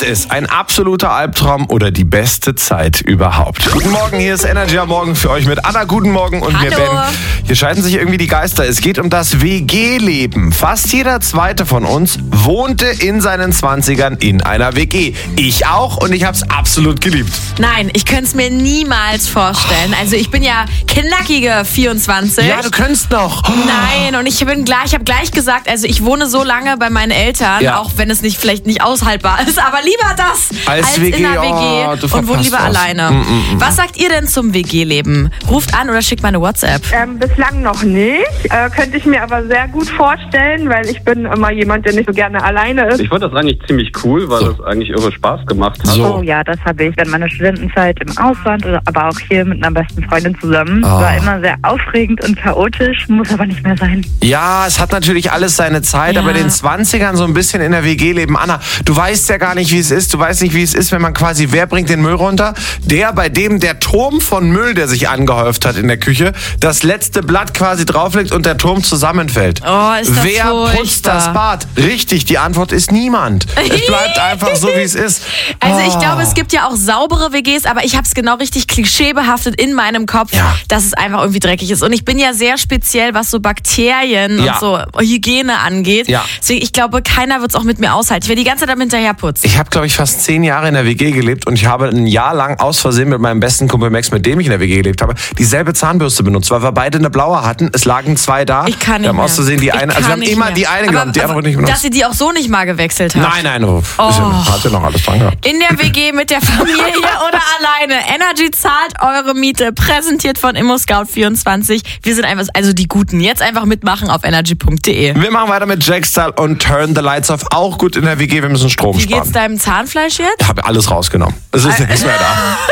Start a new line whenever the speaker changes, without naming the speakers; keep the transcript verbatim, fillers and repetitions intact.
ist ein absoluter Albtraum oder die beste Zeit überhaupt? Guten Morgen, hier ist Energy am Morgen für euch mit Anna. Guten Morgen und
Hallo.
mir Ben. Hier scheiden sich irgendwie die Geister. Es geht um das W G-Leben. Fast jeder Zweite von uns wohnte in seinen zwanzigern in einer W G. Ich auch und ich habe es absolut geliebt.
Nein, ich könnte es mir niemals vorstellen. Also ich bin ja knackige vierundzwanzig.
Ja, du könntest noch.
Nein, und ich bin gleich, ich habe gleich gesagt, also ich wohne so lange bei meinen Eltern,
Ja.
auch wenn es nicht vielleicht nicht aushaltbar ist, aber lieber das
Als
als,
W G,
in einer
oh,
W G
du
und wohne
verpasst
lieber
was.
alleine.
Mm, mm, mm.
Was sagt ihr denn zum W G-Leben? Ruft an oder schickt mal eine WhatsApp.
Ähm, bislang noch nicht. Äh, könnte ich mir aber sehr gut vorstellen, weil ich bin immer jemand, der nicht so gerne alleine ist.
Ich fand das eigentlich ziemlich cool, weil
So.
das eigentlich irre Spaß gemacht hat.
So.
Oh ja, das habe ich in meiner Studentenzeit im Ausland, oder aber auch hier mit einer besten Freundin zusammen.
Ah.
War immer sehr aufregend und chaotisch, muss aber nicht mehr sein.
Ja, es hat natürlich alles seine Zeit,
Ja.
aber in den zwanzigern so ein bisschen in der W G leben. Anna, du weißt ja gar nicht, wie es ist. Du weißt nicht, wie es ist, wenn man quasi, wer bringt den Müll runter? Der, bei dem der Turm von Müll, der sich angehäuft hat in der Küche, das letzte Blatt quasi drauflegt und der Turm zusammenfällt.
Oh, ist das
Wer
furchtbar.
putzt das Bad? Richtig, die Antwort ist niemand. Es bleibt einfach so, wie es ist.
Also ich
Oh.
glaube, es gibt ja auch saubere W Gs, aber ich habe es genau richtig klischeebehaftet in meinem Kopf,
Ja.
dass es einfach irgendwie dreckig ist. Und ich bin ja sehr speziell, was so Bakterien
Ja.
und so Hygiene angeht.
Ja.
Deswegen, ich glaube, keiner wird es auch mit mir aushalten. Ich werde die ganze Zeit damit hinterher putzen.
Ich habe, glaube ich, fast zehn Jahre in der W G gelebt und ich habe ein Jahr lang aus Versehen mit meinem besten Kumpel Max, mit dem ich in der W G gelebt habe, dieselbe Zahnbürste benutzt, weil wir beide eine blaue hatten. Es lagen zwei da.
Ich kann nicht
Wir haben
mehr.
aus Versehen die
Ich
eine,
kann
also wir haben
nicht
immer
mehr.
die eine
Aber-
genommen, die andere
aber
wurde nicht benutzt.
Dass ihr die auch so nicht mal gewechselt habt.
Nein, nein, oh,
Oh.
hat ja noch alles dran gehabt.
In der W G mit der Familie oder alleine. Energy zahlt eure Miete. Präsentiert von ImmoScout vierundzwanzig. Wir sind einfach, also die Guten. Jetzt einfach mitmachen auf energy punkt de.
Wir machen weiter mit Jackstyle und Turn the Lights Off. Auch gut in der W G, wir müssen Strom
Wie
sparen.
geht's deinem Zahnfleisch jetzt?
Ich habe alles rausgenommen. Es ist nichts mehr da.